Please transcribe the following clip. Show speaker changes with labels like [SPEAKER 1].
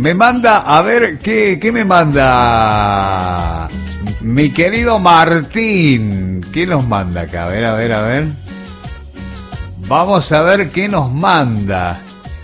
[SPEAKER 1] Me manda, a ver, ¿qué me manda? Mi querido Martín. ¿Qué nos manda acá? A ver. Vamos a ver qué nos manda.